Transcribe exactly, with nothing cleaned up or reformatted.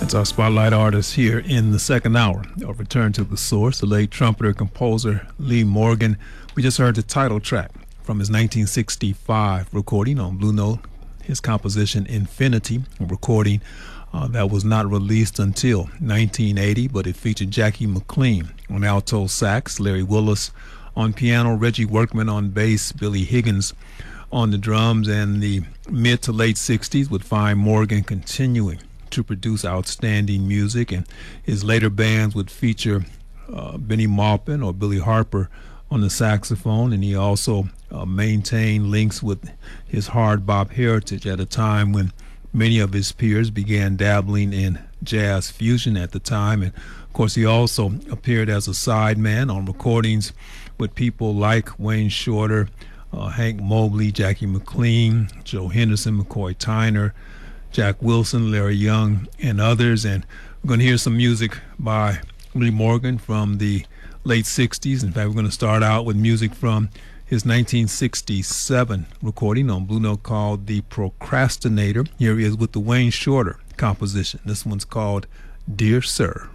It's our spotlight artist here in the second hour of Return to the Source, the late trumpeter composer Lee Morgan. We just heard the title track from his nineteen sixty-five recording on Blue Note, his composition Infinity, a recording uh, that was not released until nineteen eighty, but it featured Jackie McLean on alto sax, Larry Willis on piano, Reggie Workman on bass, Billy Higgins on the drums, and the mid to late sixties would find Morgan continuing to produce outstanding music, and his later bands would feature uh, Benny Maupin or Billy Harper on the saxophone, and he also uh, maintained links with his hard bop heritage at a time when many of his peers began dabbling in jazz fusion at the time. And of course, he also appeared as a sideman on recordings with people like Wayne Shorter, uh, Hank Mobley, Jackie McLean, Joe Henderson, McCoy Tyner, Jack Wilson, Larry Young, and others. And we're going to hear some music by Lee Morgan from the late sixties. In fact, we're going to start out with music from his nineteen sixty-seven recording on Blue Note called The Procrastinator. Here he is with the Wayne Shorter composition. This one's called Dear Sir.